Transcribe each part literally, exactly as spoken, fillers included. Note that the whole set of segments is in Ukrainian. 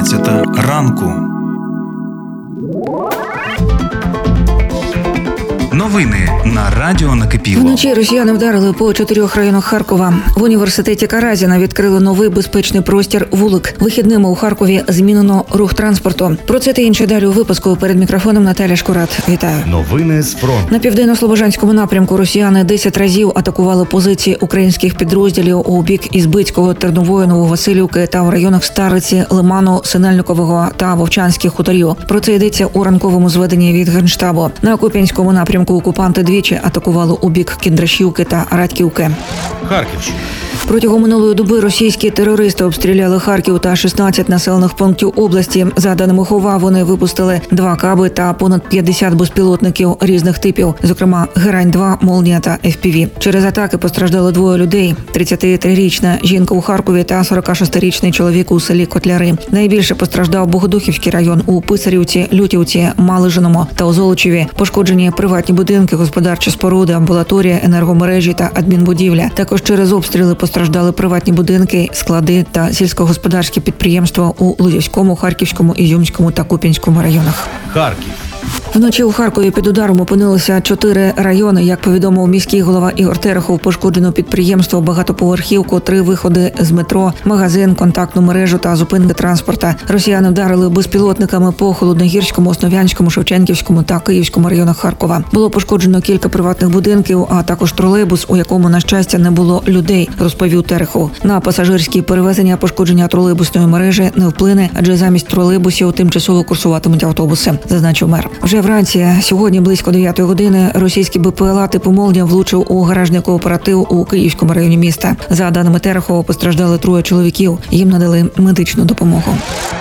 одинадцята ранку. Новини на радіо Накипіло. Вночі росіяни вдарили по чотирьох районах Харкова. В університеті Каразіна відкрили новий безпечний простір «Вулик». Вихідними у Харкові змінено рух транспорту. Про це та інше далі у випуску. Перед мікрофоном Наталя Шкурат. Вітаю. Новини з фронту. На південно-слобожанському напрямку росіяни десять разів атакували позиції українських підрозділів у бік Ізбицького, Тернової, Нововасилівки та в районах Стариці, Лиману, Синельникового та Вовчанських хуторів. Про це йдеться у ранковому зведенні від Генштабу. На Куп'янському напрямку окупанти двічі атакували у бік Кіндрашівки та Радьківки. Харківщина. Протягом минулої доби російські терористи обстріляли Харків та шістнадцять населених пунктів області. За даними ХОВА, вони випустили два каби та понад п'ятдесят безпілотників різних типів, зокрема Герань-два, Молнія та еф пі ві. Через атаки постраждали двоє людей – тридцятитрирічна жінка у Харкові та сорокашестирічний чоловік у селі Котляри. Найбільше постраждав Богодухівський район у Писарівці, Лютівці, Малижиному та Озолочеві. Пошкоджені приватні будинки, господарчі споруди, амбулаторія, енергомережі та адмінбудівля. Також через обстріли постраждали приватні будинки, склади та сільськогосподарські підприємства у Лозівському, Харківському, Ізюмському та Куп'янському районах. Харків. Вночі у Харкові під ударом опинилися чотири райони. Як повідомив міський голова Ігор Терехов, пошкоджено підприємство, багатоповерхівку, три виходи з метро, магазин, контактну мережу та зупинки транспорта. Росіяни вдарили безпілотниками по Холодногірському, Основ'янському, Шевченківському та Київському районах Харкова. Було пошкоджено кілька приватних будинків, а також тролейбус, у якому, на щастя, не було людей, розповів Терехов. На пасажирські перевезення пошкодження тролейбусної мережі не вплине, адже замість тролейбусів тимчасово курсуватимуть автобуси, зазначив мер. Вже вранці, сьогодні близько дев'ятої години, російський бе пе ел а типу «Молнія» влучив у гаражний кооператив у Київському районі міста. За даними Терехова, постраждали троє чоловіків. Їм надали медичну допомогу.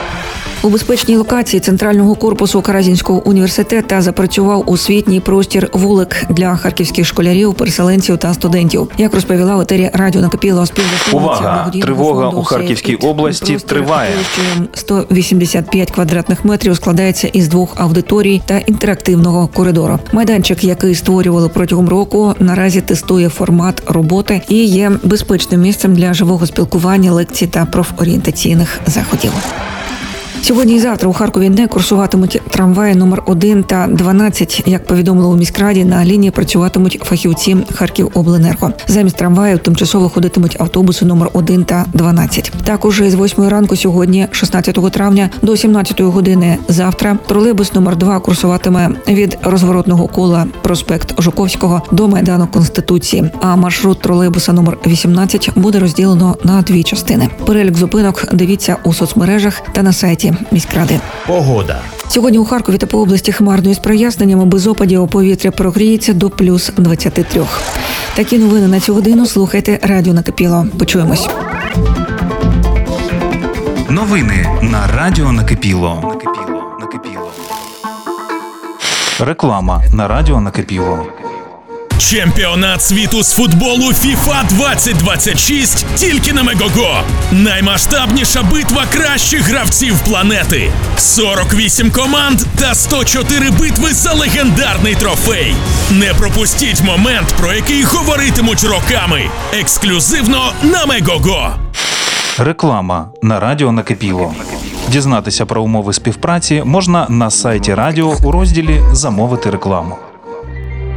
У безпечній локації центрального корпусу Каразінського університету запрацював освітній простір «Вулик» для харківських школярів, переселенців та студентів. Як розповіла в етері радіо Накипіло співзасновниця Увага! Тривога у Харківській області триває. сто вісімдесят п'ять квадратних метрів складається із двох аудиторій та інтерактивного коридору. Майданчик, який створювали протягом року, наразі тестує формат роботи і є безпечним місцем для живого спілкування, лекцій та профорієнтаційних заходів. Сьогодні і завтра у Харкові не курсуватимуть трамваї номер один та дванадцять. Як повідомили у міськраді, на лінії працюватимуть фахівці Харківобленерго. Замість трамваїв тимчасово ходитимуть автобуси номер один та дванадцять. Також із восьмої ранку сьогодні, шістнадцятого травня, до сімнадцятої години завтра, тролейбус номер два курсуватиме від розворотного кола проспект Жуковського до Майдану Конституції, а маршрут тролейбуса номер вісімнадцять буде розділено на дві частини. Перелік зупинок дивіться у соцмережах та на сайті міськради. Погода. Сьогодні у Харкові та по області хмарно із проясненнями, без опадів, повітря прогріється до плюс двадцяти трьох. Такі новини на цю годину слухайте радіо Накипіло. Почуємось. Новини на радіо Накипіло. Накипіло. Накипіло. Реклама на радіо Накипіло. Чемпіонат світу з футболу фіфа двадцять двадцять шість тільки на Мегого. Наймасштабніша битва кращих гравців планети. сорок вісім команд та сто чотири битви за легендарний трофей. Не пропустіть момент, про який говоритимуть роками. Ексклюзивно на Мегого. Реклама на радіо Накипіло. Дізнатися про умови співпраці можна на сайті радіо у розділі «Замовити рекламу».